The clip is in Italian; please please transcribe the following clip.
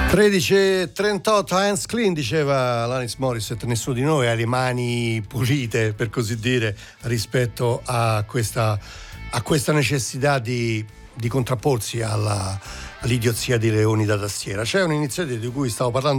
13:38, Hands Clean, diceva Alanis Morissette. Nessuno di noi ha le mani pulite, per così dire, rispetto a questa necessità di contrapporsi all'idiozia di leoni da tastiera. C'è un'iniziativa di cui stavo parlando